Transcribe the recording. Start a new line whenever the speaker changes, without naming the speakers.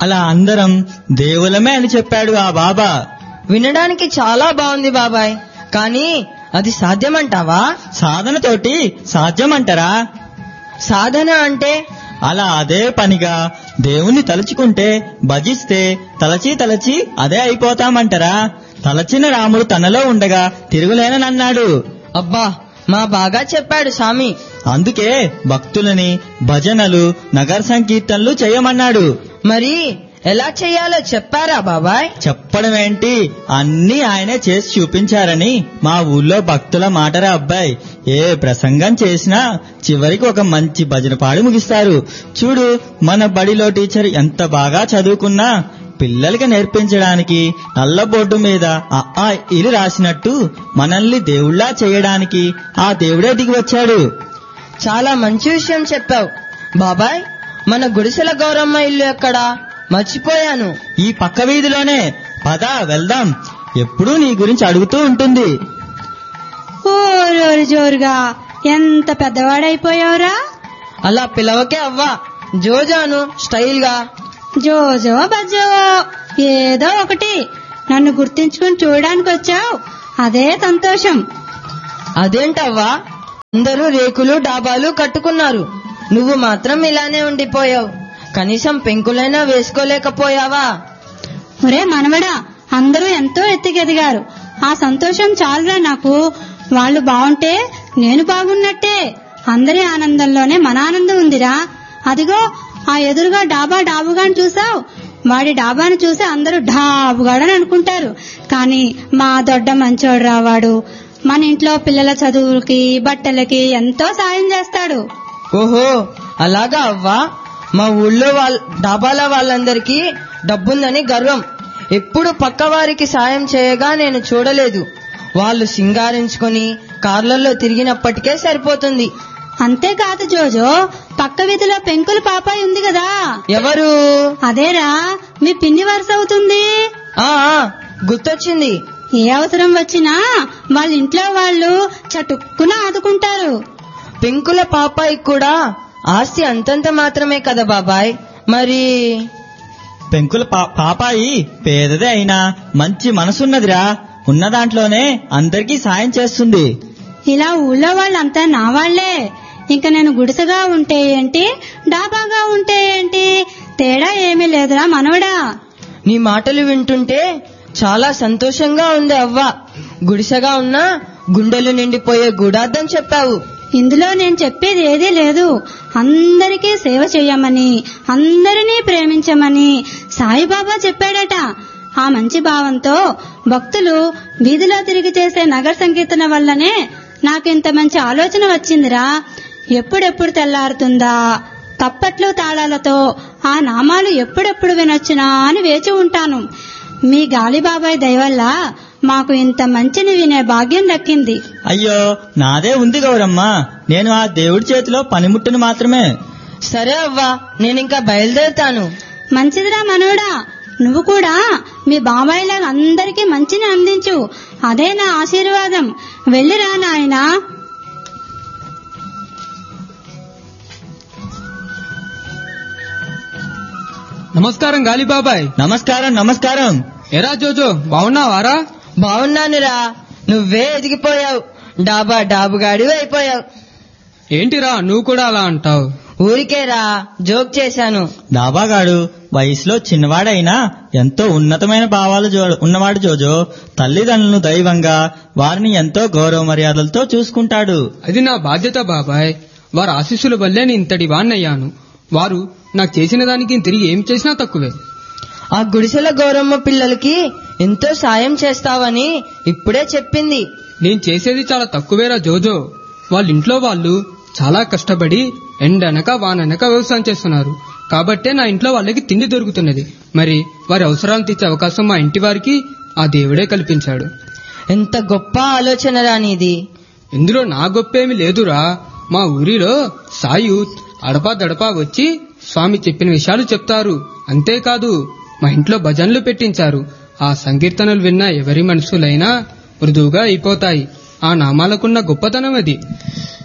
అలా అందరం దేవులమే అని చెప్పాడు ఆ బాబా.
వినడానికి చాలా బాగుంది బాబాయ్, కానీ అది సాధ్యమంటావా?
సాధనతోటి సాధ్యమంటారా?
సాధన అంటే
అలా అదే పనిగా దేవుణ్ణి తలుచుకుంటే, భజిస్తే తలచి అదే అయిపోతామంటారా? తలచిన రాముడు తనలో ఉండగా తిరుగులేనన్నాడు.
అబ్బా, మా బాగా చెప్పాడు స్వామి.
అందుకే భక్తులని భజనలు, నగర సంకీర్తనలు చేయమన్నాడు.
మరి ఎలా చెయ్యాలో చెప్పారా బాబాయ్?
చెప్పడం ఏంటి, అన్నీ ఆయనే చేసి చూపించారని మా ఊళ్ళో భక్తుల మాటరా అబ్బాయి. ఏ ప్రసంగం చేసినా చివరికి ఒక మంచి భజన పాడి ముగిస్తారు. చూడు, మన బడిలో టీచర్ ఎంత బాగా చదువుకున్నా పిల్లలకి నేర్పించడానికి నల్ల బోర్డు మీద అ ఇలు రాసినట్టు మనల్ని దేవుళ్ళా చేయడానికి ఆ దేవుడే దిగి వచ్చాడు.
చాలా మంచి విషయం చెప్పావు బాబాయ్. మన గుడిసెల గౌరమ్మ ఇల్లు ఎక్కడా? మర్చిపోయాను.
ఈ పక్క వీధిలోనే. పద వెళ్దాం. ఎప్పుడూ నీ గురించి అడుగుతూ ఉంటుంది.
ఓరోరు జోరుగా ఎంత పెద్దవాడైపోయావురా.
అలా పిలవకే అవ్వా, జోజాను స్టైల్ గా.
జోజో బజ్జోవో ఏదో ఒకటి, నన్ను గుర్తించుకుని చూడడానికి వచ్చావు, అదే సంతోషం.
అదేంటవ్వా, అందరూ రేకులు డాబాలు కట్టుకున్నారు, నువ్వు మాత్రం ఇలానే ఉండిపోయావు. కనీసం పెంకులైనా వేసుకోలేకపోయావా?
ఒరే మనవడా, అందరూ ఎంతో ఎత్తుకెదిగారు, ఆ సంతోషం చాలురా నాకు. వాళ్ళు బాగుంటే నేను బాగున్నట్టే. అందరి ఆనందంలోనే మన ఆనందం ఉందిరా. అదిగో ఆ ఎదురుగా డాబుగాని చూసావు, వాడి డాబాను చూసి అందరూ డాబుగాడని అనుకుంటారు. కానీ మా దొడ్డ మంచోడు రావాడు, మన ఇంట్లో పిల్లల చదువులకి బట్టలకి ఎంతో సాయం చేస్తాడు.
ఓహో, అలాగా అవ్వా. మా ఊళ్ళో డాబాల వాళ్ళందరికీ డబ్బుందని గర్వం. ఎప్పుడు పక్కవారికి సాయం చేయగా నేను చూడలేదు. వాళ్ళు సింగారించుకుని కార్లలో తిరిగినప్పటికే సరిపోతుంది.
అంతేకాదు జోజో, పక్క వీధిలో పెంకుల పాపాయి ఉంది కదా.
ఎవరు?
అదేరా, మీ పిన్ని వరుస అవుతుంది.
గుర్తొచ్చింది.
ఏ అవసరం వచ్చినా వాళ్ళ ఇంట్లో వాళ్ళు చటుక్కున ఆదుకుంటారు.
పెంకుల పాపాయి కూడా ఆస్తి అంతంత మాత్రమే కదా బాబాయ్. మరి
పెంకుల పాపాయి పేదదే అయినా మంచి మనసున్నదిరా. ఉన్న దాంట్లోనే అందరికీ సాయం చేస్తుంది.
ఇలా ఊళ్ళో వాళ్ళంతా నా వాళ్లే. ఇంక నేను గుడిసెగా ఉంటే ఏంటి, డాబాగా ఉంటే ఏంటి, తేడా ఏమీ లేదురా మనవడా.
నీ మాటలు వింటుంటే చాలా సంతోషంగా ఉంది అవ్వా. గుడిసెగా ఉన్నా గుండెలు నిండిపోయే గూఢార్థం చెప్పావు.
ఇందులో నేను చెప్పేది ఏదీ లేదు. అందరికీ సేవ చేయమని, అందరినీ ప్రేమించమని సాయిబాబా చెప్పాడట. ఆ మంచి భావంతో భక్తులు వీధిలో తిరిగి చేసే నగర సంకీర్తన వల్లనే నాకింత మంచి ఆలోచన వచ్చిందిరా. ఎప్పుడెప్పుడు తెల్లారుతుందా, తప్పట్లు తాళాలతో ఆ నామాలు ఎప్పుడెప్పుడు వినొచ్చునా అని వేచి ఉంటాను. మీ గాలిబాబాయ్ దయవల్ల మాకు ఇంత మంచిని వినే భాగ్యం దక్కింది.
అయ్యో, నాదే ఉంది గౌరమ్మ. నేను ఆ దేవుడి చేతిలో పనిముట్టును మాత్రమే.
సరే అవ్వా, నేనింకా బయలుదేరుతాను.
మంచిదిరా మనోడా, నువ్వు కూడా మీ బాబాయిలాగా అందరికీ మంచిని అందించు. అదే నా ఆశీర్వాదం. వెళ్ళిరా నాయనా.
నమస్కారం గాలిబాబాయ్.
నమస్కారం నమస్కారం.
ఎరా జోజో, బాగున్నావారా?
బాగున్నానురా, నువ్వే ఎదిగిపోయావు. డాబుగాడి అయిపోయావు.
ఏంటిరా నువ్వు కూడా అలా అంటావు?
ఊరికేరా, జోక్ చేశాను.
డాబాగాడు వయసులో చిన్నవాడైనా ఎంతో ఉన్నతమైన భావాలు ఉన్నవాడు జోజో. తల్లిదండ్రులను దైవంగా, వారిని ఎంతో గౌరవ మర్యాదలతో చూసుకుంటాడు.
అది నా బాధ్యత బాబాయ్. వారి ఆశీస్సుల వల్లే నేను ఇంతటి వాణ్ణయ్యాను. వారు నాకు చేసిన దానికి తిరిగి ఏం చేసినా తక్కువే.
ఆ గుడిసెల గౌరమ్మ పిల్లలకి ఎంతో సాయం చేస్తావని ఇప్పుడే చెప్పింది.
నేను చేసేది చాలా తక్కువేరా జోజో. వాళ్ళ ఇంట్లో వాళ్ళు చాలా కష్టపడి ఎండనక వాననక వ్యవసాయం చేస్తున్నారు. కాబట్టే నా ఇంట్లో వాళ్ళకి తిండి దొరుకుతున్నది. మరి వారి అవసరాలు తీర్చే అవకాశం మా ఇంటి వారికి ఆ దేవుడే కల్పించాడు.
ఎంత గొప్ప ఆలోచన రానిది.
ఇందులో నా గొప్పేమి లేదురా. మా ఊరిలో సాయి అడపా దడపా వచ్చి స్వామి చెప్పిన విషయాలు చెప్తారు. అంతేకాదు మా ఇంట్లో భజనలు పెట్టించారు. ఆ సంకీర్తనలు విన్న ఎవరి మనసులైనా మృదువుగా అయిపోతాయి. ఆ నామాలకున్న గొప్పతనం అది.